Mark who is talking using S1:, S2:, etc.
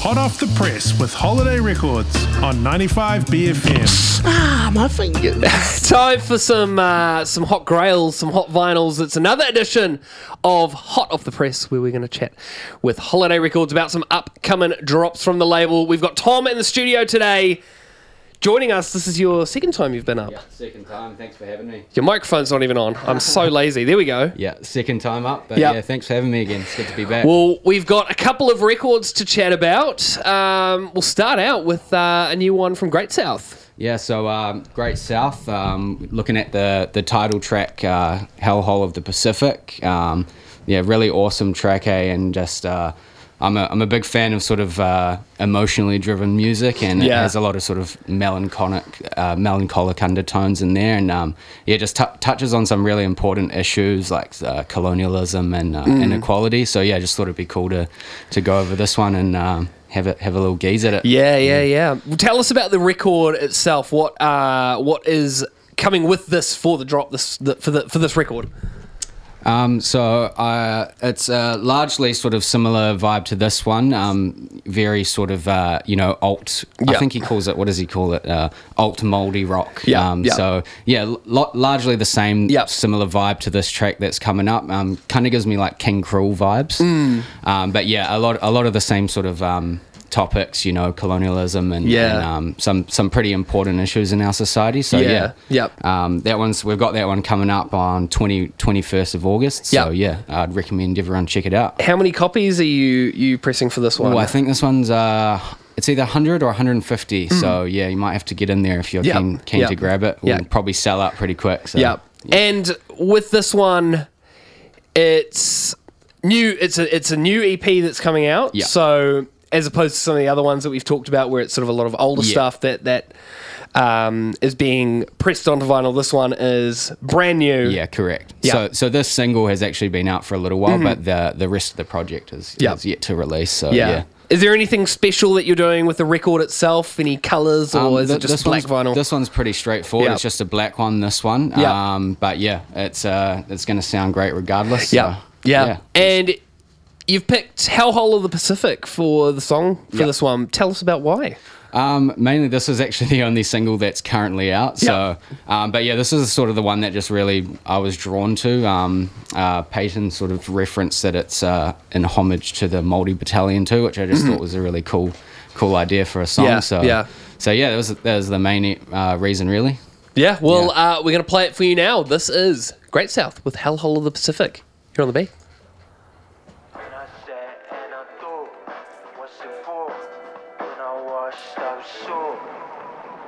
S1: Hot Off the Press with Holiday Records on 95 BFM.
S2: Ah, my fingers.
S3: Time for some hot grails, some hot vinyls. It's another edition of Hot Off the Press, where we're going to chat with Holiday Records about some upcoming drops from the label. We've got Tom in the studio today joining us. This is your second time you've been up.
S4: Yeah, second time. Thanks for having me.
S3: Your microphone's not even on. I'm so lazy. There we go.
S4: Yeah, second time up. But
S3: Yep.
S4: yeah, thanks for having me again. It's good to be back.
S3: Well, we've got a couple of records to chat about. We'll start out with a new one from Great South.
S4: Yeah, so Great South, looking at the title track, Hellhole of the Pacific. Yeah, really awesome track, and just I'm a big fan of sort of emotionally driven music, and it has a lot of sort of melancholic undertones in there, and just touches on some really important issues like colonialism and inequality. So yeah, just thought it'd be cool to go over this one and have a little gaze at it.
S3: Yeah. Well, tell us about the record itself. What is coming with this for the drop for this record?
S4: So it's largely sort of similar vibe to this one. Very sort of alt. I think he calls it. What does he call it? Alt moldy rock. So yeah, largely the same. Similar vibe to this track that's coming up. Kind of gives me like King Cruel vibes. But yeah, a lot of the same sort of topics, colonialism and some pretty important issues in our society. So we've got that one coming up on 21st of August. So yeah, I'd recommend everyone check it out.
S3: How many copies are you pressing for this one?
S4: Well, I think this one's it's either 100 or 150. So yeah, you might have to get in there if you're keen to grab it. We'll probably sell out pretty quick. So,
S3: And with this one, it's new. It's a new EP that's coming out. So as opposed to some of the other ones that we've talked about, where it's sort of a lot of older stuff that is being pressed onto vinyl, this one is brand new.
S4: Yeah, correct. So this single has actually been out for a little while, but the rest of the project is yet to release. So yeah.
S3: Is there anything special that you're doing with the record itself? Any colours, or is it just black vinyl?
S4: This one's pretty straightforward. It's just a black one, this one. But yeah, it's going to sound great regardless. So, yeah.
S3: And you've picked Hellhole of the Pacific for the song for this one. Tell us about why.
S4: Mainly this is actually the only single that's currently out. So, but yeah, this is sort of the one that just really I was drawn to. Peyton sort of referenced that it's in homage to the Māori Battalion too, which I just thought was a really cool idea for a song. So yeah, that was the main reason really.
S3: Yeah, well, we're going to play it for you now. This is Great South with Hellhole of the Pacific here on the beat.